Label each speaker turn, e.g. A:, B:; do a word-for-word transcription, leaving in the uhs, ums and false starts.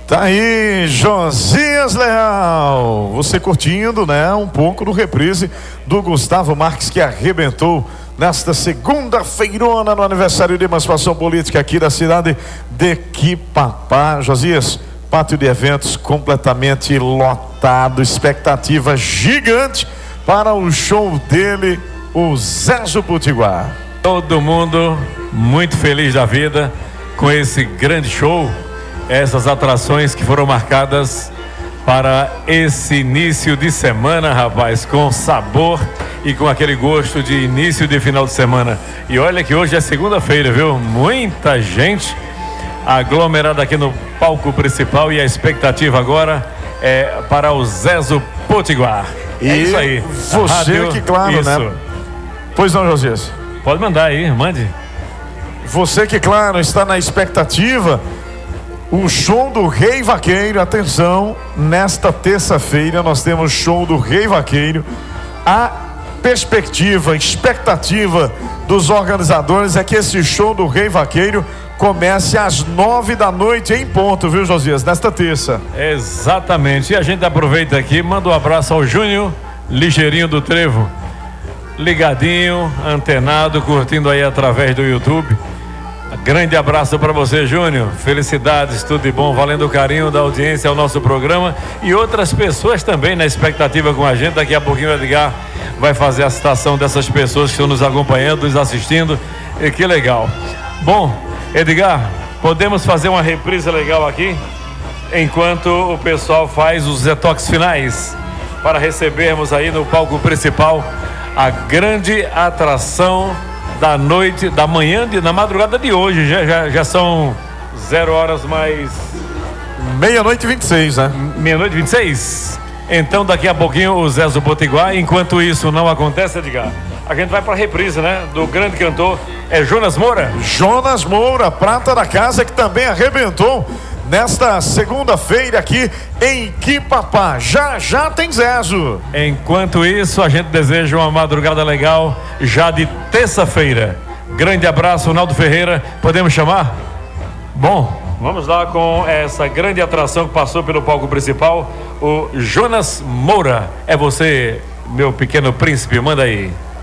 A: Tá aí, Josias Leal, você curtindo, né, um pouco do reprise do Gustavo Marques, que arrebentou nesta segunda-feirona no aniversário de emancipação política aqui da cidade de Quipapá. Josias, pátio de eventos completamente lotado, expectativa gigante para o show dele, o Zezo Potiguar.
B: Todo mundo muito feliz da vida com esse grande show, essas atrações que foram marcadas para esse início de semana, rapaz, com sabor e com aquele gosto de início de final de semana. E olha que hoje é segunda-feira, viu? Muita gente aglomerada aqui no palco principal e a expectativa agora é para o Zezo Potiguar.
A: E
B: é isso aí.
A: Você Rádio, que claro, isso. né? Pois não, Josias?
B: Pode mandar aí, mande.
A: Você que claro está na expectativa. O show do Rei Vaqueiro, atenção, nesta terça-feira nós temos show do Rei Vaqueiro. A perspectiva, expectativa dos organizadores é que esse show do Rei Vaqueiro comece às nove da noite em ponto, viu, Josias, nesta terça.
B: Exatamente, e a gente aproveita aqui, manda um abraço ao Júnior Ligeirinho do Trevo, ligadinho, antenado, curtindo aí através do YouTube. Grande abraço para você, Júnior. Felicidades, tudo de bom, valendo o carinho da audiência ao nosso programa e outras pessoas também na expectativa com a gente. Daqui a pouquinho o Edgar vai fazer a citação dessas pessoas que estão nos acompanhando, nos assistindo. E que legal. Bom, Edgar, podemos fazer uma reprise legal aqui enquanto o pessoal faz os retoques finais para recebermos aí no palco principal a grande atração da noite, da manhã, de, na madrugada de hoje. Já, já, já são zero horas mais...
A: Meia-noite e vinte e seis, né?
B: Meia-noite e vinte e seis. Então daqui a pouquinho o Zezo Potiguar. Enquanto isso não acontece, Edgar, a gente vai para a reprise, né? Do grande cantor, é Jonas Moura.
A: Jonas Moura, prata da casa, que também arrebentou nesta segunda-feira aqui em Quipapá. Já, já tem Zezo.
B: Enquanto isso, a gente deseja uma madrugada legal já de terça-feira. Grande abraço, Naldo Ferreira. Podemos chamar? Bom, vamos lá com essa grande atração que passou pelo palco principal, o Jonas Moura. É você, meu pequeno príncipe, manda aí.